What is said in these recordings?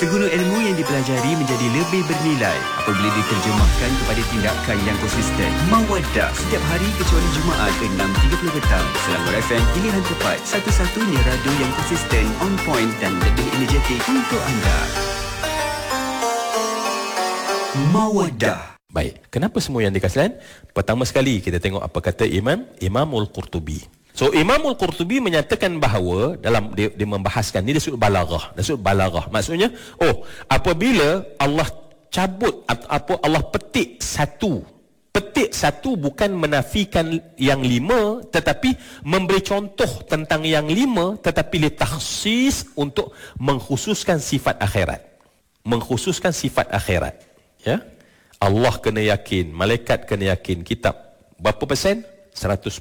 Segunu ilmu yang dipelajari menjadi lebih bernilai apabila diterjemahkan kepada tindakan yang konsisten. Mawaddah setiap hari kecuali Jumaat 6.30 petang. Selangor FM, pilihan tepat, satu-satunya radio yang konsisten, on point dan lebih energetik untuk anda. Mawaddah. Baik, kenapa semua yang dikasihan? Pertama sekali kita tengok apa kata Imamul Qurtubi. So Imamul Qurtubi menyatakan bahawa dalam dia membahaskan ni, dia sebut balaghah. Maksudnya, apabila Allah cabut apa Allah petik satu bukan menafikan yang lima, tetapi memberi contoh tentang yang lima, tetapi litakhsis untuk mengkhususkan sifat akhirat. Ya. Allah kena yakin, malaikat kena yakin, kitab berapa persen? 100%.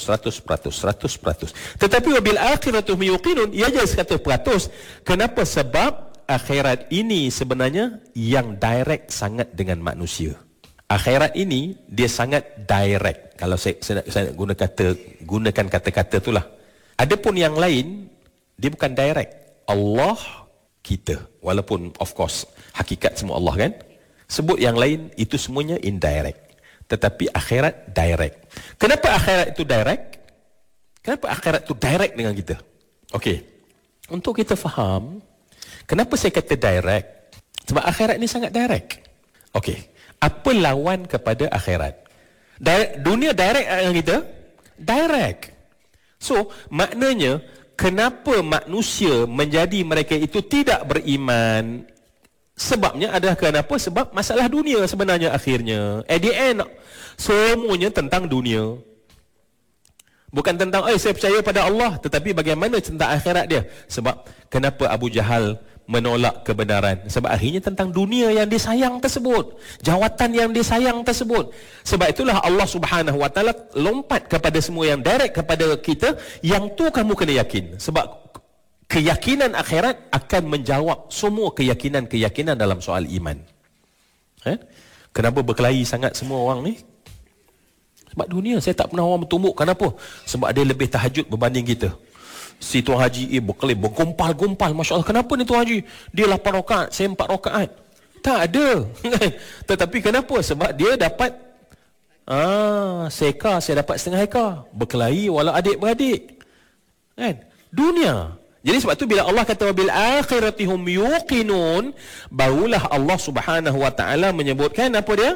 Tetapi wabil akhiratu yuqinun, ia je 100%. Kenapa? Sebab akhirat ini sebenarnya yang direct sangat dengan manusia. Akhirat ini dia sangat direct. Kalau saya gunakan kata-kata itulah. Adapun yang lain dia bukan direct. Allah, kita. Walaupun of course hakikat semua Allah kan. Sebut yang lain itu semuanya indirect. Tetapi akhirat direct. Kenapa akhirat itu direct? Kenapa akhirat itu direct dengan kita? Okey. Untuk kita faham, kenapa saya kata direct? Sebab akhirat ni sangat direct. Okey. Apa lawan kepada akhirat? Dunia direct dengan kita? Direct. So, maknanya, kenapa manusia menjadi mereka itu tidak beriman? Sebabnya adalah kenapa? Sebab masalah dunia sebenarnya akhirnya. At the end, semuanya tentang dunia. Bukan tentang, saya percaya pada Allah. Tetapi bagaimana tentang akhirat dia? Sebab kenapa Abu Jahal menolak kebenaran? Sebab akhirnya tentang dunia yang disayang tersebut. Jawatan yang disayang tersebut. Sebab itulah Allah Subhanahu Wa Taala lompat kepada semua yang direct kepada kita. Yang tu kamu kena yakin. Sebab keyakinan akhirat akan menjawab semua keyakinan-keyakinan dalam soal iman. Kenapa berkelahi sangat semua orang ni? Sebab dunia. Saya tak pernah orang bertumbuk. Kenapa? Sebab dia lebih tahajud berbanding kita. Si Tuan Haji berkelahi, bergumpal-gumpal. Masya Allah, kenapa ni Tuan Haji? Dia 8 rakaat, saya 4 rakaat. Tak ada. Tetapi kenapa? Sebab dia dapat seekar, saya dapat setengah ekar. Berkelahi walau adik-beradik. Kan? Dunia. Jadi sebab tu bila Allah kata bil akhirati hum yuqinun, barulah Allah Subhanahu Wa Taala menyebutkan apa dia?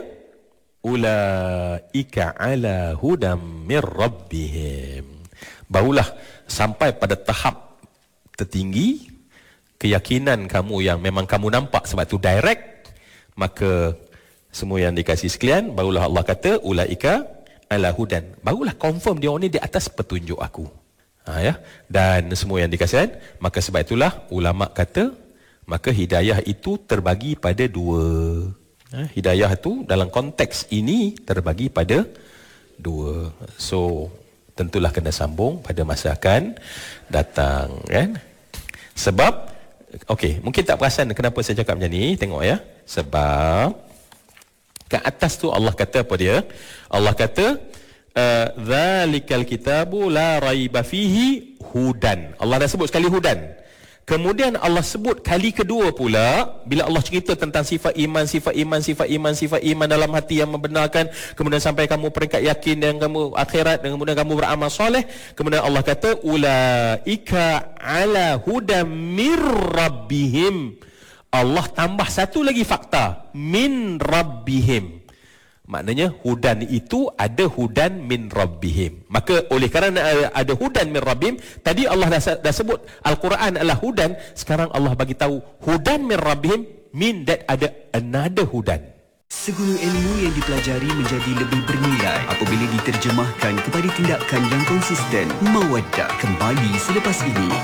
Ulaika ala hudam mir rabbihim. Barulah sampai pada tahap tertinggi keyakinan kamu yang memang kamu nampak, sebab tu direct. Maka semua yang dikasih sekalian, barulah Allah kata ulaika ala hudan. Barulah confirm dia orang ni di atas petunjuk aku. Ya. Dan semua yang dikasihan, maka sebab itulah ulama kata, maka hidayah itu terbagi pada dua. Hidayah itu dalam konteks ini terbagi pada dua. So tentulah kena sambung pada masa akan datang, kan? Sebab mungkin tak perasan kenapa saya cakap macam ni. Tengok ya. Sebab kat atas tu Allah kata apa dia? Allah kata dzalikal kitabu la raiba fihi hudan. Allah dah sebut sekali hudan. Kemudian Allah sebut kali kedua pula bila Allah cerita tentang sifat iman dalam hati yang membenarkan, kemudian sampai kamu peringkat yakin dan kamu akhirat, dan kemudian kamu beramal soleh. Kemudian Allah kata ulaika ala hudam mir rabbihim. Allah tambah satu lagi fakta, min rabbihim. Maknanya hudan itu ada hudan min rabbihim. Maka oleh kerana ada hudan min rabbihim, tadi Allah dah sebut Al-Quran adalah hudan. Sekarang Allah bagi tahu hudan min rabbihim, mean that ada another hudan. Segala ilmu yang dipelajari menjadi lebih bernilai apabila diterjemahkan kepada tindakan yang konsisten. Mawaddah kembali selepas ini.